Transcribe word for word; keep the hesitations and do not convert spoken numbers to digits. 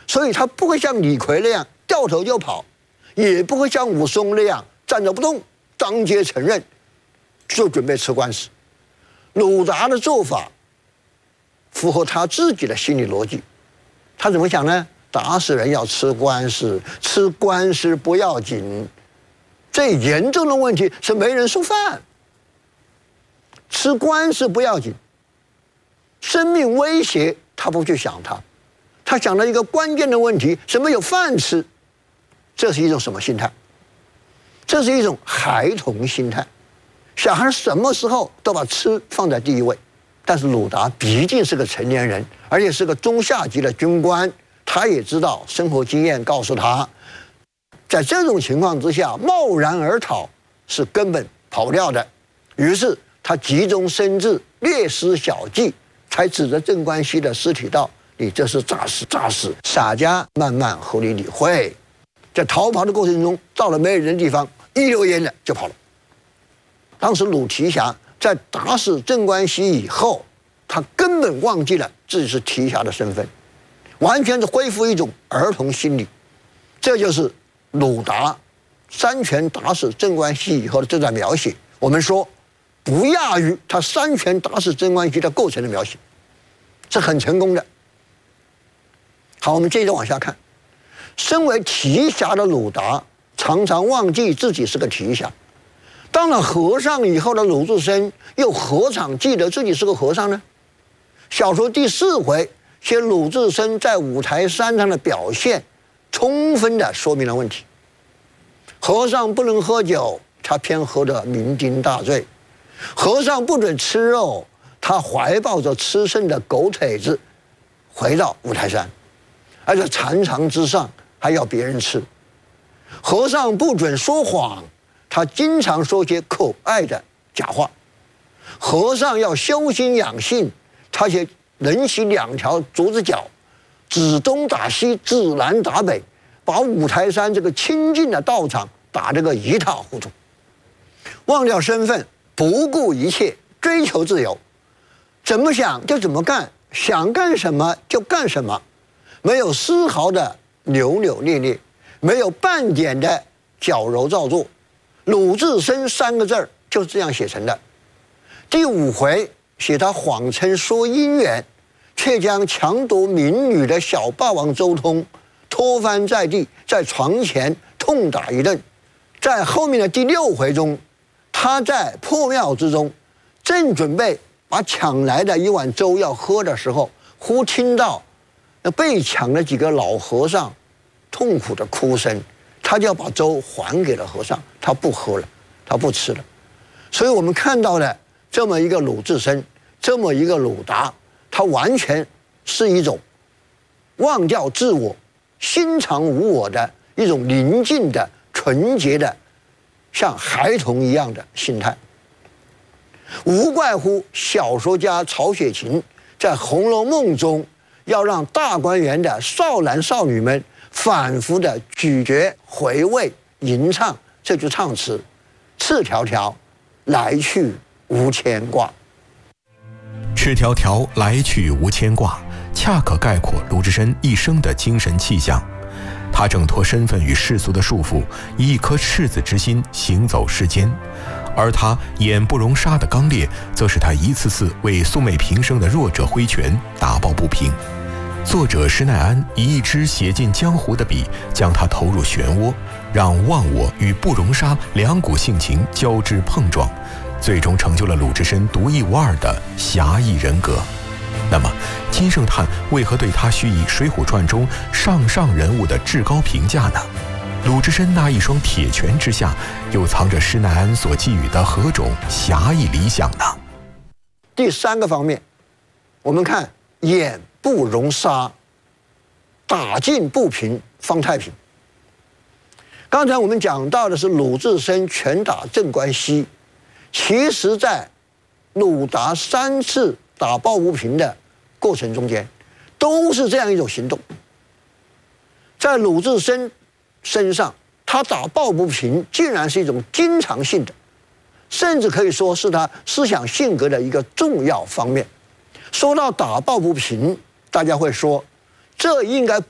所以他不会像李逵那样掉头就跑，也不会像武松那样站着不动，当街承认，就准备吃官司。鲁达的做法符合他自己的心理逻辑，他怎么想呢？打死人要吃官司，吃官司不要紧，最严重的问题是没人送饭。吃官司不要紧，生命威胁他不去想它，他想到一个关键的问题是没有饭吃，这是一种什么心态？这是一种孩童心态。小孩什么时候都把吃放在第一位，但是鲁达毕竟是个成年人，而且是个中下级的军官，他也知道生活经验告诉他，在这种情况之下贸然而逃是根本跑不掉的。于是他急中生智，略施小计，才指着镇关西的尸体道：“你这是诈死，诈死！”洒家慢慢和你理会。在逃跑的过程中，到了没人的地方，一溜烟的就跑了。当时鲁提辖在打死镇关西以后，他根本忘记了自己是提辖的身份，完全是恢复一种儿童心理。这就是鲁达三拳打死镇关西以后的这段描写。我们说不亚于他三拳打死镇关西的构成的描写，是很成功的。好，我们接着往下看。身为提辖的鲁达常常忘记自己是个提辖，当了和尚以后的鲁智深又何尝记得自己是个和尚呢？小说第四回写鲁智深在五台山上的表现，充分的说明了问题。和尚不能喝酒，他偏喝得酩酊大醉；和尚不准吃肉，他怀抱着吃剩的狗腿子回到五台山，而且禅堂之上还要别人吃。和尚不准说谎，他经常说些可爱的假话。和尚要修心养性，他却能洗两条竹子脚，指东打西，指南打北，把五台山这个清净的道场打得个一塌糊涂。忘掉身份，不顾一切，追求自由，怎么想就怎么干，想干什么就干什么，没有丝毫的扭扭捏捏，没有半点的矫揉造作。鲁智深三个字儿就是这样写成的。第五回写他谎称说姻缘，却将强夺民女的小霸王周通拖翻在地，在床前痛打一顿。在后面的第六回中，他在破庙之中，正准备把抢来的一碗粥要喝的时候，忽听到那被抢的几个老和尚痛苦的哭声，他就要把粥还给了和尚，他不喝了，他不吃了。所以我们看到了这么一个鲁智深，这么一个鲁达，他完全是一种忘掉自我、心常无我的一种宁静的、纯洁的，像孩童一样的心态。无怪乎小说家曹雪芹在《红楼梦》中要让大观园的少男少女们反复的咀嚼、回味、吟唱这句唱词：“赤条条，来去无牵挂。” 赤条条，来去无牵挂，恰可概括鲁智深一生的精神气象。他挣脱身份与世俗的束缚，以一颗赤子之心行走世间。而他眼不容沙的刚烈，则是他一次次为素昧平生的弱者挥拳，打抱不平。作者施耐庵以一支写尽江湖的笔，将他投入漩涡，让忘我与不容沙两股性情交织碰撞，最终成就了鲁智深独一无二的侠义人格。那么金圣叹为何对他许以《水浒传》中上上人物的至高评价呢？鲁智深那一双铁拳之下，又藏着施耐庵所寄予的何种侠义理想呢？ 第三个方面，我们看眼不容沙，打尽不平方太平。刚才我们讲到的是鲁智深拳打镇关西，其实在鲁达三次打抱不平的过程中间，都是这样一种行动。在鲁智深身上，他打抱不平竟然是一种经常性的，甚至可以说是他思想性格的一个重要方面。说到打抱不平，大家会说，这应该